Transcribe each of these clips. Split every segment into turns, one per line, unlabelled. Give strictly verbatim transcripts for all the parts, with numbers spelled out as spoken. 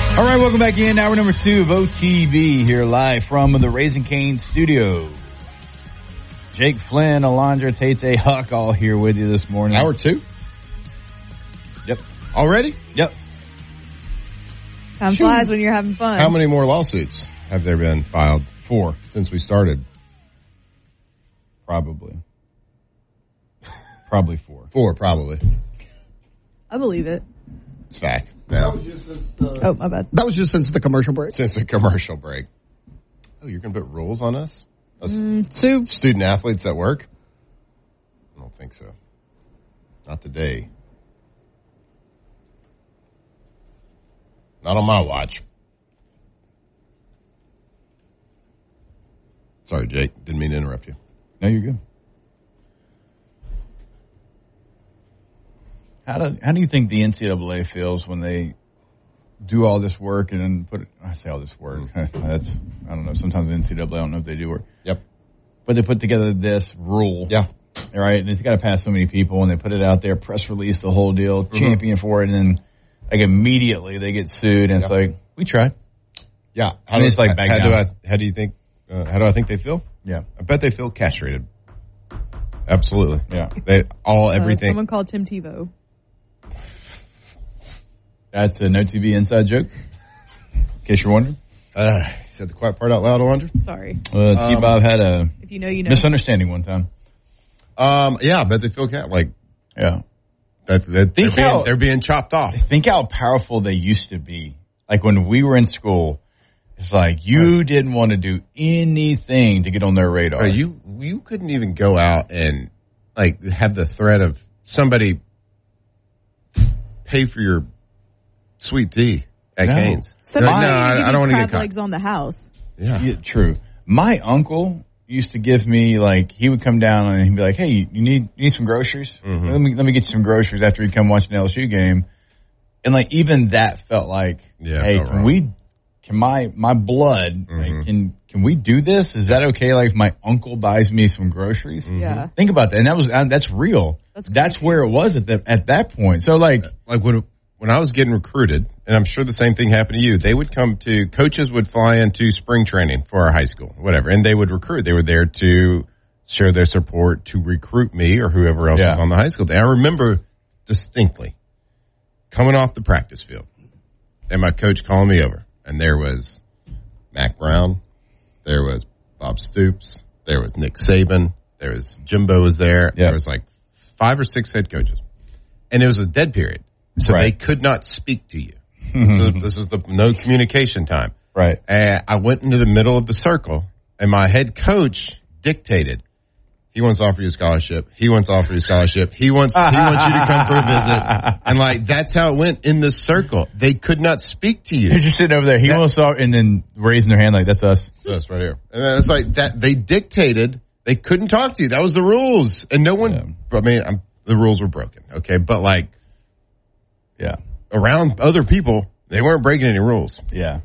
All right, welcome back in. Hour number two of O T B here live from the Raising Cane studio. Jake Flynn, Alondra Tate Huck all here with you this morning.
Hour two?
Yep.
Already?
Yep.
Time
Shoot.
flies when you're having fun.
How many more lawsuits have there been filed?
Four.
Since we started?
Probably. Probably four.
Four, probably.
I believe it.
It's fact. Now,
Oh, my bad.
That was just since the commercial break.
since the commercial break. Oh, you're going to put rules on us? us
Mm,
Sue,
student athletes at work? I don't think so. Not today. Not on my watch. Sorry, Jake. Didn't mean to interrupt you.
No, you're good. How do how do you think the N C double A feels when they do all this work and then put it, I say all this work. Mm. That's I don't know. Sometimes the N C double A I don't know if they do work.
Yep.
But they put together this rule.
Yeah.
All right, and it's got to pass so many people, and they put it out there, press release, the whole deal, mm-hmm. champion for it, and then like immediately they get sued, and yep. it's like we tried.
Yeah.
How do, it's like back
how
down.
do I? How do you think? Uh, how do I think they feel?
Yeah.
I bet they feel castrated. Absolutely.
Yeah.
They all everything.
Uh, someone called Tim Tebow.
That's a No T V inside joke, in case you're wondering.
Uh, he said the quiet part out loud, Alondra.
Sorry.
Uh,
um,
T-Bob had a
if you know, you know.
misunderstanding one time.
Um, yeah, I bet they feel cat like
yeah.
That, that they're,
how,
being, they're being chopped off.
Think how powerful they used to be. Like when we were in school, it's like you right. didn't want to do anything to get on their radar.
Right, you you couldn't even go out and like have the threat of somebody pay for your sweet tea at
no.
Cane's.
Somebody
like, no,
I,
I don't want to get
crab legs on the house.
Yeah.
yeah, true. My uncle used to give me like he would come down and he'd be like, "Hey, you need you need some groceries?
Mm-hmm.
Let me let me get you some groceries after you come watch an L S U game." And like even that felt like,
yeah,
"Hey, can
wrong.
we? Can my my blood?
Mm-hmm.
Like, can can we do this? Is that okay? Like if my uncle buys me some groceries?
Mm-hmm.
Yeah,
think about that. And that was uh, that's real.
That's,
that's where it was at the, at that point. So like
like when when I was getting recruited, and I'm sure the same thing happened to you. They would come to coaches would fly into spring training for our high school, whatever, and they would recruit. They were there to show their support to recruit me or whoever else
yeah.
was on the high school team. I remember distinctly coming off the practice field and my coach calling me over, and there was Mac Brown, there was Bob Stoops, there was Nick Saban, there was Jimbo was there. Yep. There was like five or six head coaches, and it was a dead period, so right. they could not speak to you. So this is the no communication time.
Right.
And I went into the middle of the circle, and my head coach dictated, he wants to offer you a scholarship. He wants to offer you a scholarship. He wants he wants you to come for a visit. And like that's how it went in this circle. They could not speak to you.
They're just sitting over there. He that, wants to, and then raising their hand like that's us.
That's us right here. And then it's like that. They dictated. They couldn't talk to you. That was the rules, and no one. Yeah. I mean, I'm, the rules were broken. Okay, but like,
yeah.
around other people, they weren't breaking any rules.
Yeah.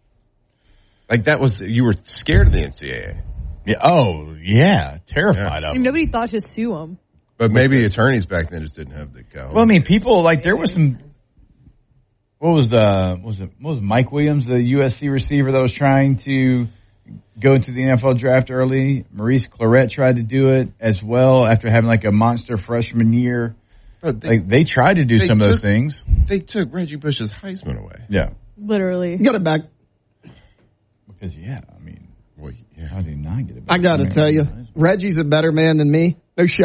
Like that was, you were scared of the N C double A.
Yeah. Oh, yeah. Terrified
yeah.
of
them.
them.
Nobody thought to sue them.
But maybe attorneys back then just didn't have the go.
Well, I mean, people, like, there was some, what was the, what was it, what was Mike Williams, the U S C receiver that was trying to go into the N F L draft early? Maurice Clarett tried to do it as well after having like a monster freshman year. They, like they tried to do some
took,
of those things.
They took Reggie Bush's Heisman away.
Yeah,
literally.
You got it back.
Because yeah, I mean,
well, yeah.
how did he not get it back?
I got to
I mean,
tell you, Reggie's a better man than me. No shot.